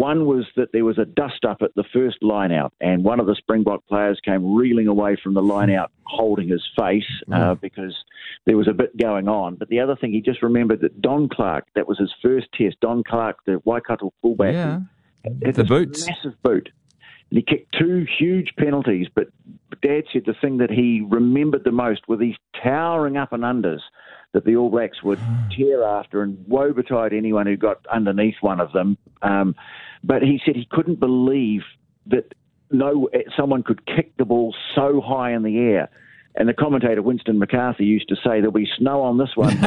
One was that there was a dust-up at the first line-out, and one of the Springbok players came reeling away from the line-out holding his face because there was a bit going on. But the other thing, he just remembered that Don Clark, that was his first test, Don Clark, the Waikato fullback, had the this boots. massive boot. And he kicked 2 huge penalties, but Dad said the thing that he remembered the most were these towering up and unders that the All Blacks would tear after, and woe betide anyone who got underneath one of them. But he said he couldn't believe that someone could kick the ball so high in the air. And the commentator, Winston McCarthy, used to say there'll be snow on this one.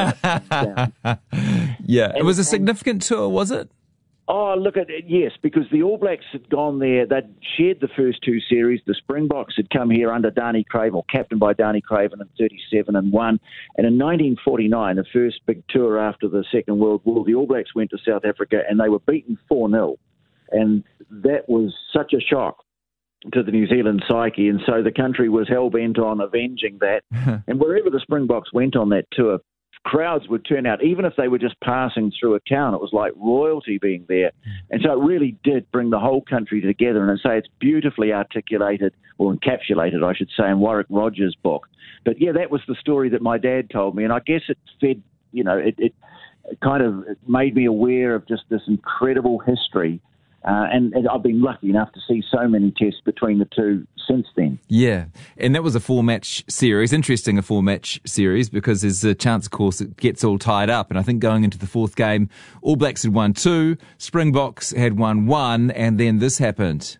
Yeah, it was a significant tour, was it? Oh, look at it, yes, because the All Blacks had gone there. They'd shared the first 2 series. The Springboks had come here under Darnie Craven, or captained by Darnie Craven in 37 and won. And in 1949, the first big tour after the Second World War, the All Blacks went to South Africa and they were beaten 4-0. And that was such a shock to the New Zealand psyche. And so the country was hell-bent on avenging that. And wherever the Springboks went on that tour, crowds would turn out, even if they were just passing through a town. It was like royalty being there. And so it really did bring the whole country together. And I say it's beautifully articulated, or encapsulated, I should say, in Warwick Rogers' book. But yeah, that was the story that my dad told me. And I guess it fed, it kind of made me aware of just this incredible history. And I've been lucky enough to see so many tests between the two since then. Yeah, and that was a 4-match series. Interesting, a 4-match series, because there's a chance, of course, it gets all tied up. And I think going into the 4th game, All Blacks had won 2, Springboks had won 1, and then this happened.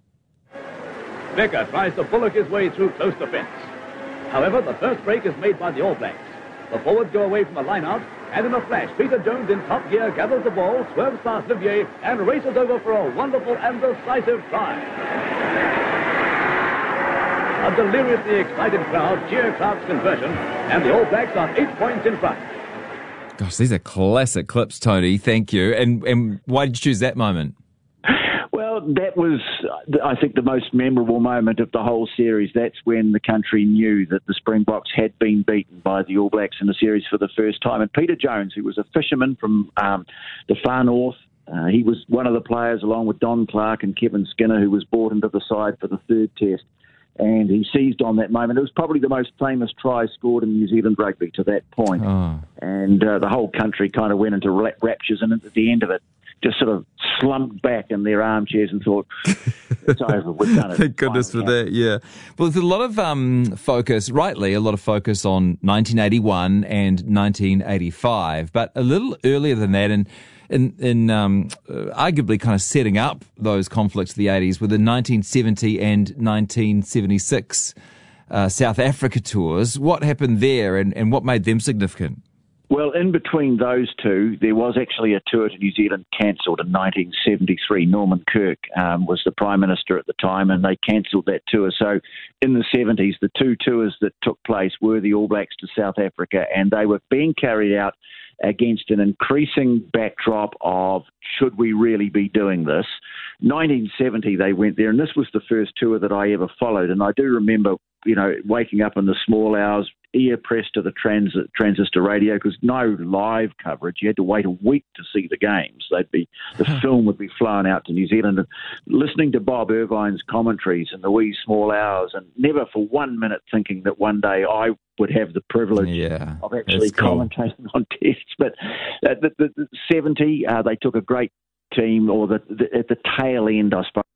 Becker tries to bullock his way through close defence. However, the first break is made by the All Blacks. The forwards go away from the line-out, and in a flash, Peter Jones in top gear gathers the ball, swerves past Livier, and races over for a wonderful and decisive try. A deliriously excited crowd cheer Clark's conversion, and the All Blacks are 8 points in front. Gosh, these are classic clips, Tony. Thank you. And why did you choose that moment? Well, that was, I think, the most memorable moment of the whole series. That's when the country knew that the Springboks had been beaten by the All Blacks in the series for the first time. And Peter Jones, who was a fisherman from the far north, he was one of the players, along with Don Clark and Kevin Skinner, who was brought into the side for the 3rd test. And he seized on that moment. It was probably the most famous try scored in New Zealand rugby to that point. Oh. And the whole country kind of went into raptures, and at the end of it, just sort of slumped back in their armchairs and thought, it's over, we've done it. Thank goodness for that, yeah. Well, there's a lot of focus, rightly, a lot of focus on 1981 and 1985, but a little earlier than that, and in arguably kind of setting up those conflicts of the 80s, were the 1970 and 1976 South Africa tours. What happened there, and what made them significant? Well, in between those two, there was actually a tour to New Zealand cancelled in 1973. Norman Kirk was the Prime Minister at the time, and they cancelled that tour. So in the 70s, the 2 tours that took place were the All Blacks to South Africa, and they were being carried out against an increasing backdrop of, should we really be doing this? 1970, they went there, and this was the first tour that I ever followed. And I do remember, waking up in the small hours, ear pressed to the transistor radio, because no live coverage. You had to wait a week to see the games. The film would be flown out to New Zealand. And listening to Bob Irvine's commentaries in the wee small hours, and never for 1 minute thinking that one day I would have the privilege of actually commentating on tests. But the 70, they took a great team, or at the tail end, I suppose,